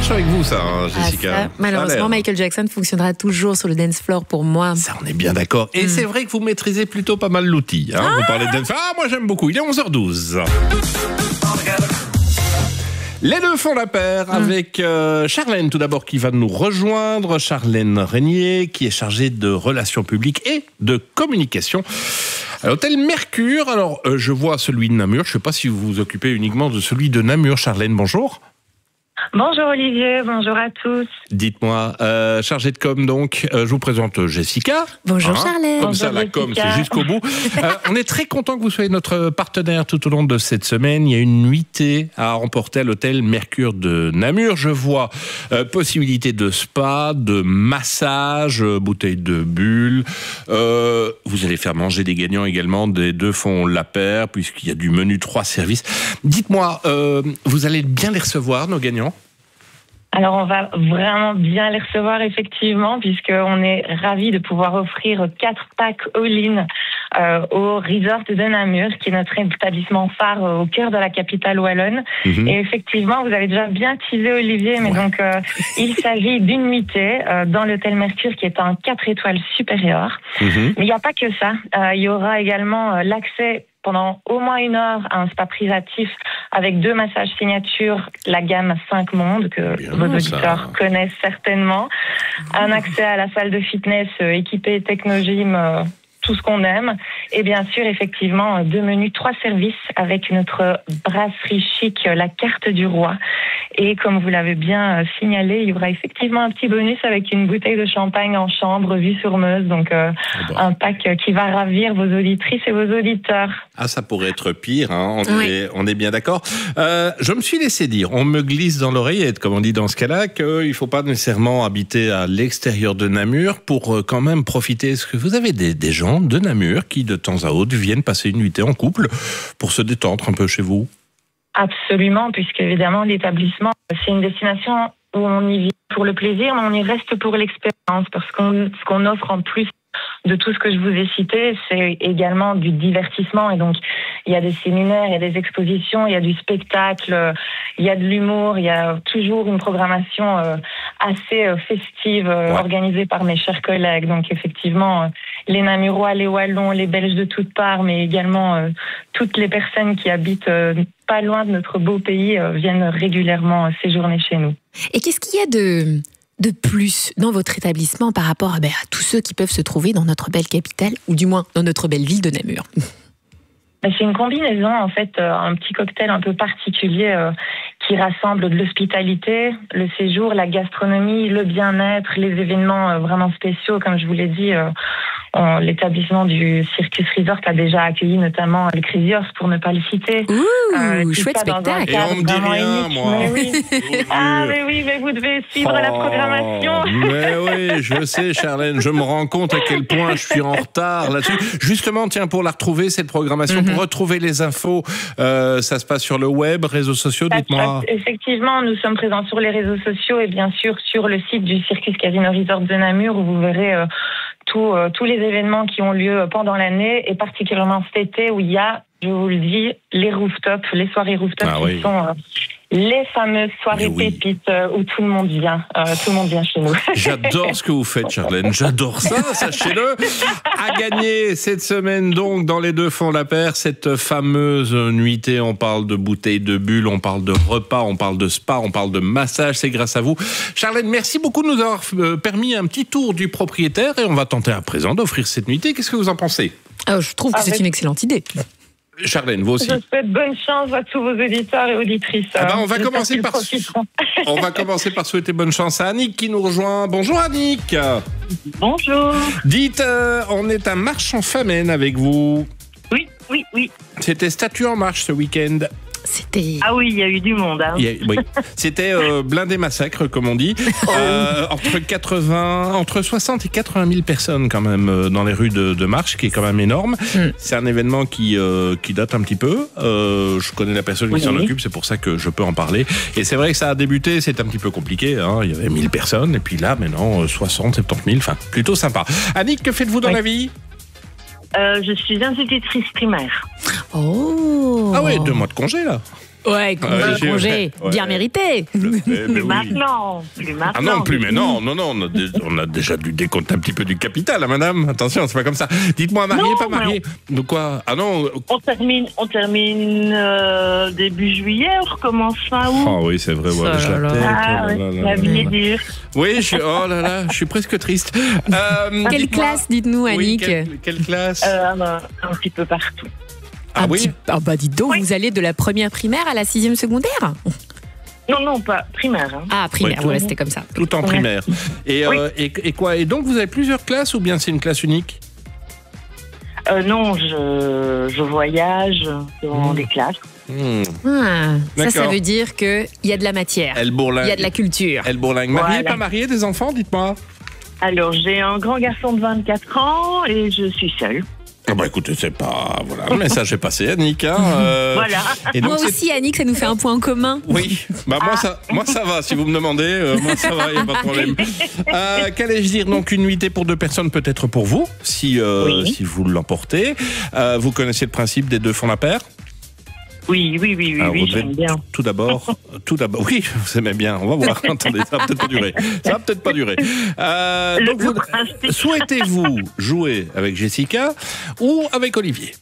marche avec vous, ça, hein, Jessica. Ça, malheureusement, Michael Jackson fonctionnera toujours sur le dance floor pour moi. Ça, on est bien d'accord. Et c'est vrai que vous maîtrisez plutôt pas mal l'outil. Hein. Vous parlez de dance floor. Ah, moi, j'aime beaucoup. Il est 11h12. Les deux font la paire avec Charlène, tout d'abord, qui va nous rejoindre. Charlène Régnier, qui est chargée de relations publiques et de communication à l'hôtel Mercure. Alors, je vois celui de Namur. Je ne sais pas si vous vous occupez uniquement de celui de Namur. Charlène, bonjour. Bonjour Olivier, bonjour à tous. Dites-moi, chargée de com donc, je vous présente Jessica. Bonjour Charlène. Comme Bonjour ça, la Jessica. com, c'est jusqu'au bout. On est très content que vous soyez notre partenaire tout au long de cette semaine. Il y a une nuitée à remporter à l'hôtel Mercure de Namur. Je vois possibilité de spa, de massage, bouteille de bulles. Vous allez faire manger des gagnants également. Des deux font la paire, puisqu'il y a du menu 3 services. Dites-moi, vous allez bien les recevoir, nos gagnants ? Alors on va vraiment bien les recevoir effectivement, puisqu'on est ravis de pouvoir offrir 4 packs all-in au resort de Namur, qui est notre établissement phare au cœur de la capitale wallonne. Et effectivement, vous avez déjà bien teasé Olivier, mais donc il s'agit d'une nuitée dans l'hôtel Mercure, qui est un 4 étoiles supérieur. Mais il n'y a pas que ça. Il y aura également l'accès pendant au moins 1 heure à un spa privatif avec 2 massages signature, la gamme 5 mondes que vos auditeurs connaissent certainement. Un accès à la salle de fitness équipée Technogym, tout ce qu'on aime. Et bien sûr, effectivement, 2 menus 3 services avec notre brasserie chic, la carte du roi. Et comme vous l'avez bien signalé, il y aura effectivement un petit bonus avec une bouteille de champagne en chambre, vue sur Meuse. Donc, un pack qui va ravir vos auditrices et vos auditeurs. Ah, ça pourrait être pire, hein. On est bien d'accord. Je me suis laissé dire, on me glisse dans l'oreillette, comme on dit dans ce cas-là, qu'il ne faut pas nécessairement habiter à l'extérieur de Namur pour quand même profiter. Est-ce que vous avez des gens de Namur qui, de temps à autre, viennent passer une nuitée en couple pour se détendre un peu chez vous ? Absolument, puisque évidemment l'établissement, c'est une destination où on y vit pour le plaisir, mais on y reste pour l'expérience, parce que ce qu'on offre en plus de tout ce que je vous ai cité, c'est également du divertissement. Et donc, il y a des séminaires, il y a des expositions, il y a du spectacle, il y a de l'humour, il y a toujours une programmation assez festive organisée par mes chers collègues. Donc, effectivement, les Namurois, les Wallons, les Belges de toutes parts, mais également toutes les personnes qui habitent pas loin de notre beau pays viennent régulièrement séjourner chez nous. Et qu'est-ce qu'il y a de plus dans votre établissement par rapport à tous ceux qui peuvent se trouver dans notre belle capitale, ou du moins dans notre belle ville de Namur ? C'est une combinaison, en fait, un petit cocktail un peu particulier qui rassemble de l'hospitalité, le séjour, la gastronomie, le bien-être, les événements vraiment spéciaux, comme je vous l'ai dit. L'établissement du Circus Resort a déjà accueilli notamment le Crazy Horse, pour ne pas le citer. Chouette spectacle. Et on me dit rien, unique. moi. Mais oui. Mais vous devez suivre la programmation. Mais oui, je sais, Charlène, je me rends compte à quel point je suis en retard là-dessus. Justement, tiens, pour la retrouver, cette programmation, pour retrouver les infos, ça se passe sur le web, réseaux sociaux, dites-moi. Effectivement, nous sommes présents sur les réseaux sociaux et bien sûr sur le site du Circus Casino Resort de Namur, où vous verrez tous les événements qui ont lieu pendant l'année, et particulièrement cet été où il y a, je vous le dis, les rooftops, les soirées rooftops qui sont les fameuses soirées pépites où tout le monde vient chez nous. J'adore ce que vous faites, Charlène, j'adore ça, sachez-le. À gagner cette semaine donc dans Les Deux font la paire, cette fameuse nuitée. On parle de bouteilles de bulles, on parle de repas, on parle de spa, on parle de massage, c'est grâce à vous. Charlène, merci beaucoup de nous avoir permis un petit tour du propriétaire, et on va tenter à présent d'offrir cette nuitée. Qu'est-ce que vous en pensez ? Je trouve que c'est une excellente idée. Charlène, vous aussi. Je souhaite bonne chance à tous vos auditeurs et auditrices. On va commencer par souhaiter bonne chance à Annick qui nous rejoint. Bonjour Annick. Bonjour. Dites, on est à Marche en Famenne avec vous. Oui. C'était Statue en Marche ce week-end. C'était... Ah oui, il y a eu du monde. Hein. Oui. C'était blindé massacre, comme on dit. Entre 60 et 80 000 personnes quand même dans les rues de Marche, qui est quand même énorme. C'est un événement qui date un petit peu. Je connais la personne qui s'en occupe, c'est pour ça que je peux en parler. Et c'est vrai que ça a débuté, c'est un petit peu compliqué. Hein. Il y avait 1000 personnes, et puis là, maintenant, 60, 70 000. Enfin, plutôt sympa. Annick, que faites-vous dans la vie ? Je suis institutrice primaire. Oh. Ah ouais, 2 mois de congé là. Ouais, congé, ouais. bien mérité. Plus maintenant. Ah non, plus mais non, on a déjà dû décompter un petit peu du capital, hein, madame. Attention, c'est pas comme ça. Dites-moi, marié, Non, pas marié. De quoi? Ah non. On termine début juillet, on recommence fin août. Oh oui, c'est vrai, ouais, je la tête. Ah, oui, la vie est dure. Oui, oh là là, je suis presque triste. Quelle classe, dites-nous, Annick? Oui, quelle classe? Un petit peu partout. Ah oui? Ah bah dites donc, Oui. vous allez de la première primaire à la 6e secondaire? Non, pas primaire. Hein. Ah, primaire, Oui, voilà, c'était comme ça. Tout en primaire. Et, Oui. et quoi? Et donc, vous avez plusieurs classes ou bien c'est une classe unique? Non, je voyage dans des classes. Ah, ça D'accord. veut dire qu'il y a de la matière, Elle il bourlingue. y a de la culture. Elle bourlingue. Mariée, Voilà. pas mariée, des enfants, dites-moi. Alors, j'ai un grand garçon de 24 ans et je suis seule. Ah bah écoutez, c'est pas... Voilà, le message est passé, Annick. Hein, Voilà. Et donc, Moi c'est- aussi, Annick, ça nous fait un point en commun. Oui, bah moi ça va, si vous me demandez, moi ça va, il n'y a pas de problème. Qu'allais-je dire, donc une nuitée pour 2 personnes peut-être pour vous, si Oui. si vous l'emportez. Vous connaissez le principe des 2 font la paire? Oui, Alors, vous devez j'aime bien. tout d'abord, oui, vous aimez bien, on va voir, attendez, ça va peut-être pas durer. Donc, Le principe. souhaitez-vous jouer avec Jessica ou avec Olivier?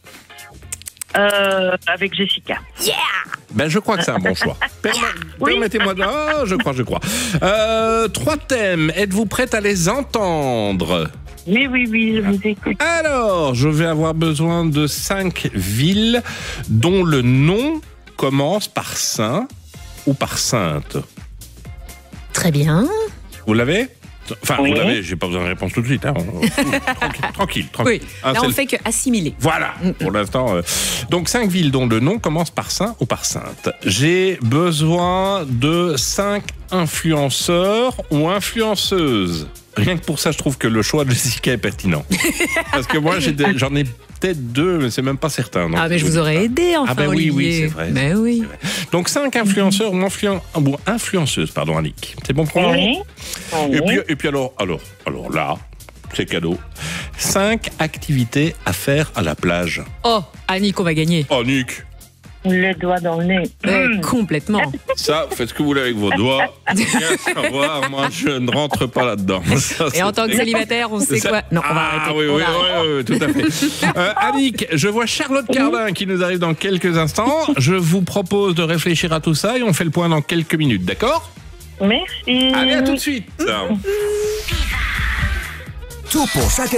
Avec Jessica. Ben, je crois que c'est un bon choix. Oui. Permettez-moi de... Ah, je crois. 3 thèmes. Êtes-vous prête à les entendre? Oui, je vous écoute. Alors, je vais avoir besoin de 5 villes dont le nom commence par Saint ou par Sainte. Très bien. Vous l'avez? Enfin, Oui. vous l'avez, j'ai pas besoin de réponse tout de suite. Hein. Tranquille. Oui, Un là on seul- fait que assimiler. Voilà, pour l'instant. Donc, 5 villes dont le nom commence par Saint ou par Sainte. J'ai besoin de 5 influenceurs ou influenceuses. Rien que pour ça, je trouve que le choix de Jessica est pertinent. Parce que moi, j'en ai peut-être 2, mais c'est même pas certain. Donc, Ah, mais je vous aurais aidé, enfin, Ah ben oui, Olivier. c'est vrai. Mais oui. Donc 5 influenceurs ou influenceuses, pardon, Annick. C'est bon pour vous? Oui. Et puis alors là, c'est cadeau. 5 activités à faire à la plage. Oh, Annick, on va gagner. Oh, Nick, Le doigt dans le nez. Complètement. ça, faites ce que vous voulez avec vos doigts. Bien savoir, moi, je ne rentre pas là-dedans. Ça, Et en tant que c'est- célibataire, on sait Ça- quoi? Non, on va Ah arrêter. oui, On oui, arrête. oui, tout à fait. Annick, je vois Charlotte Cardin qui nous arrive dans quelques instants. Je vous propose de réfléchir à tout ça et on fait le point dans quelques minutes, d'accord? Merci. Allez, à tout de suite. Tout pour chaque